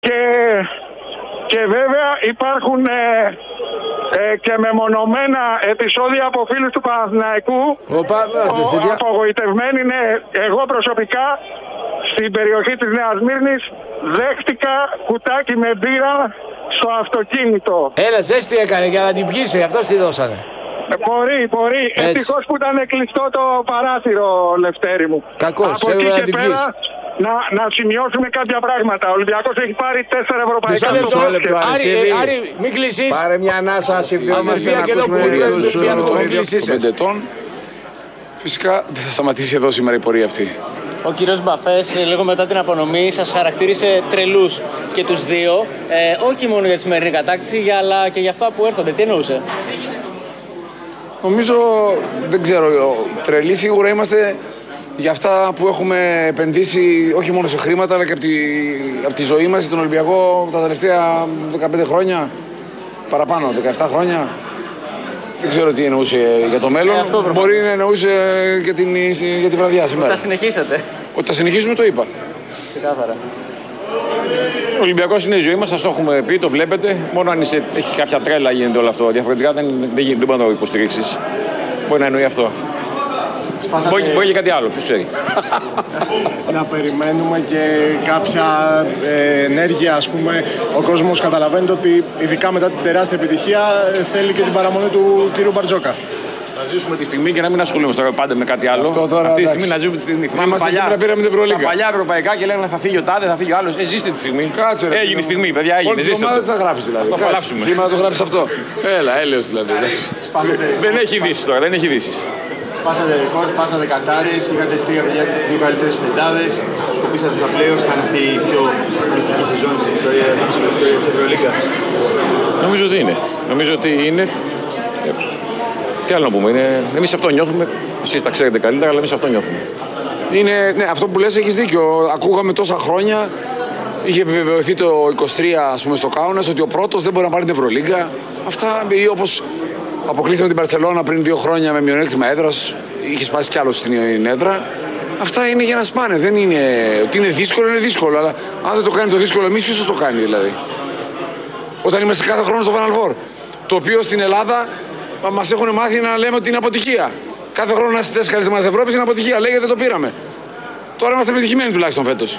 Και βέβαια υπάρχουν και μεμονωμένα επεισόδια από φίλους του Παναθηναϊκού. Απογοητευμένοι, ναι. Εγώ προσωπικά στην περιοχή της Νέας Μύρνης δέχτηκα κουτάκι με μπύρα στο αυτοκίνητο. Έλα, ζέστη έκανε για να την πιήσει, γι' αυτό τη δώσανε. Μπορεί. Ευτυχώς που ήταν κλειστό το παράθυρο, Λευτέρη μου. Κακώς, από εκεί και πέρα να σημειώσουμε κάποια πράγματα. Ο Ολυμπιακός έχει πάρει 4 ευρωπαϊκά λεπτό. Άρη, μην κλείσεις. Πάρε μια ανάσα, συμπληρώμαστε να ακούσουμε τους πεντετών. Φυσικά δεν θα σταματήσει εδώ σήμερα η πορεία αυτή. Ο κύριος Μπαφές λίγο μετά την απονομή σας χαρακτήρισε τρελούς και τους δύο, όχι μόνο για τη σημερινή κατάκτηση, αλλά και για αυτά που έρχονται. Τι εννοούσε? Νομίζω, δεν ξέρω, τρελοί σίγουρα είμαστε για αυτά που έχουμε επενδύσει όχι μόνο σε χρήματα, αλλά και από τη ζωή μας, τον Ολυμπιακό, τα τελευταία 15 χρόνια, παραπάνω, 17 χρόνια. Δεν ξέρω τι εννοούσε για το μέλλον. Μπορεί να εννοούσε για τη βραδιά σήμερα. Θα συνεχίσετε? Ότι θα συνεχίσουμε, το είπα. Ξεκάθαρα. Ο Ολυμπιακός είναι η ζωή μας, σας το έχουμε πει, το βλέπετε. Μόνο αν έχει κάποια τρέλα γίνεται όλο αυτό. Διαφορετικά δεν μπορεί να το υποστηρίξεις. Μπορεί να εννοεί αυτό. Μπορεί και κάτι άλλο, ποιος ξέρει. Να περιμένουμε και κάποια ενέργεια, ας πούμε. Ο κόσμος καταλαβαίνει ότι ειδικά μετά την τεράστια επιτυχία θέλει και την παραμονή του κ. Μπαρτζόκα. Να ζήσουμε τη στιγμή και να μην ασχολούμαστε τώρα πάντα με κάτι άλλο. Αυτή τη στιγμή να ζούμε τη στιγμή. Θυμάμαι σήμερα πήραμε την Ευρωλίγκα. Στα παλιά ευρωπαϊκά και λέγανε θα φύγει ο τάδε, θα φύγει ο άλλος. Ζήστε τη στιγμή. Κάτσε, ρε, έγινε η στιγμή, παιδιά, έγινε. Ζήστε. Σήμερα θα γράψει δηλαδή. Θα απολαύσουμε. Σήμερα το γράψει αυτό. Έλα, έλεος δηλαδή. Δεν έχει ειδήσεις τώρα, δεν έχει ειδήσεις. Σπάσατε ρεκόρ, σπάσατε κατάρες, είχατε 3 παιδιά στις 2 καλύτερες πεντάδες, σκοπίσατε στα πλέον, θα είναι αυτή η πιο μυθική σεζόν στην ιστορία της Ευρωλίγκας. Νομίζω ότι είναι. Νομίζω ότι είναι. Τι άλλο να πούμε, εμείς αυτό νιώθουμε. Εσείς τα ξέρετε καλύτερα, αλλά εμείς αυτό νιώθουμε. Ναι, αυτό που λες έχεις δίκιο. Ακούγαμε τόσα χρόνια. Είχε επιβεβαιωθεί το 23, ας πούμε, στο Κάουνας ότι ο πρώτος δεν μπορεί να πάρει την Ευρωλίγκα. Αυτά, ή όπως αποκλείσαμε την Μπαρσελόνα πριν 2 χρόνια με μειονέκτημα έδρας, είχε σπάσει κι άλλο στην έδρα. Αυτά είναι για να σπάνε. Δεν είναι ότι είναι δύσκολο, είναι δύσκολο. Αλλά αν δεν το κάνει το δύσκολο, εμείς ποιος θα το κάνει δηλαδή? Όταν είμαστε κάθε χρόνο στο Final Four, το οποίο στην Ελλάδα μας έχουν μάθει να λέμε ότι είναι αποτυχία. Κάθε χρόνο να είστε 4 καλύτερες ομάδες Ευρώπης είναι αποτυχία. Λέγεται δεν το πήραμε. Τώρα είμαστε πετυχημένοι τουλάχιστον φέτος.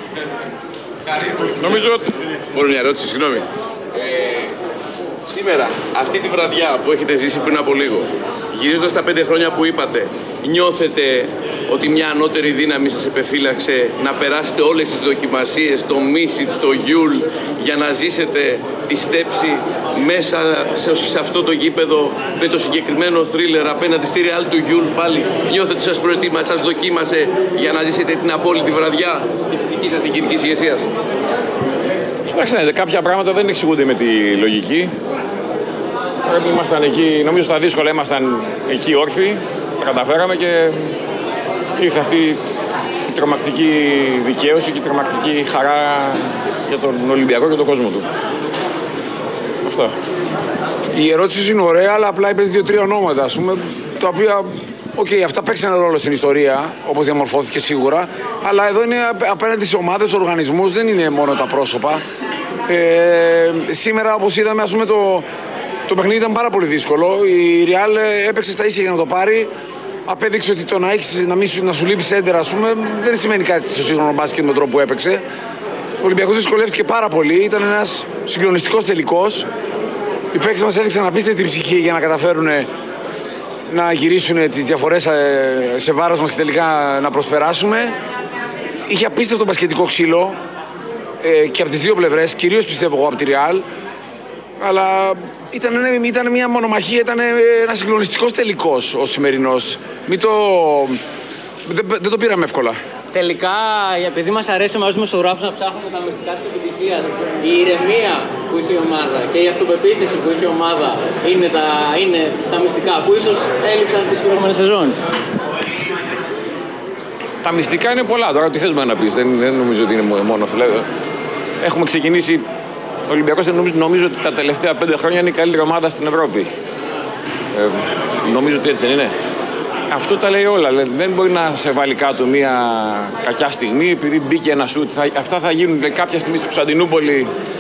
Νομίζω ότι. Μόνο μια ερώτηση, συγγνώμη. Σήμερα, αυτή τη βραδιά που έχετε ζήσει πριν από λίγο, γυρίζοντας τα 5 χρόνια που είπατε, νιώθετε ότι μια ανώτερη δύναμη σας επεφύλαξε να περάσετε όλες τις δοκιμασίες, το Μίσιτ, το Γιούλ, για να ζήσετε τη στέψη μέσα σε αυτό το γήπεδο με το συγκεκριμένο θρίλερ απέναντι στη Ρεάλ του Γιούλ? Πάλι νιώθετε ότι σας προετοίμασε, σας δοκίμασε για να ζήσετε την απόλυτη βραδιά και τη δική σας την κοινικής ηγεσίας? Κοιτάξτε, κάποια πράγματα δεν εξηγούνται με τη λογική. Ήμασταν εκεί, νομίζω στα δύσκολα ήμασταν εκεί όρθιοι, τα καταφέραμε και ήρθε αυτή η τρομακτική δικαίωση και η τρομακτική χαρά για τον Ολυμπιακό και τον κόσμο του. Αυτό. Η ερώτηση είναι ωραία, αλλά απλά είπες 2-3 ονόματα, ας πούμε, τα οποία, αυτά παίξαν ρόλο στην ιστορία, όπως διαμορφώθηκε σίγουρα, αλλά εδώ είναι απέναντι σε ομάδες, οργανισμούς, δεν είναι μόνο τα πρόσωπα. Σήμερα, όπως είδαμε, ας πούμε, το παιχνίδι ήταν πάρα πολύ δύσκολο. Η Real έπαιξε στα ίσια για να το πάρει. Απέδειξε ότι το να σου λείπει σέντερ, ας πούμε, δεν σημαίνει κάτι στο σύγχρονο μπάσκετ με τον τρόπο που έπαιξε. Ο Ολυμπιακός δυσκολεύτηκε πάρα πολύ. Ήταν ένας συγκλονιστικός τελικός. Οι παίκτες μας έδειξαν απίστευτη ψυχή για να καταφέρουν να γυρίσουν τις διαφορές σε βάρος μας και τελικά να προσπεράσουμε. Είχε απίστευτο μπασκετικό ξύλο και από τις δύο πλευρές, κυρίως πιστεύω εγώ από τη Real. Αλλά ήταν μια μονομαχία, ήταν ένας συγκλονιστικός τελικός ο σημερινός. Δεν το πήραμε εύκολα. Τελικά, επειδή μας αρέσει μαζί με δημοσιογράφους να ψάχνουμε τα μυστικά της επιτυχίας, η ηρεμία που είχε η ομάδα και η αυτοπεποίθηση που είχε η ομάδα είναι τα μυστικά που ίσως έλειψαν τις προηγούμενες σεζόν. Τα μυστικά είναι πολλά. Τώρα τι θες να πεις, δεν νομίζω ότι είναι μόνο αυτό. Έχουμε ξεκινήσει. Ο Ολυμπιακός νομίζω ότι τα τελευταία 5 χρόνια είναι η καλύτερη ομάδα στην Ευρώπη. Νομίζω ότι έτσι δεν είναι. Αυτό τα λέει όλα. Δεν μπορεί να σε βάλει κάτω μια κακιά στιγμή επειδή μπήκε ένα σουτ. Αυτά θα γίνουν κάποια στιγμή στο Κωνσταντινούπολη.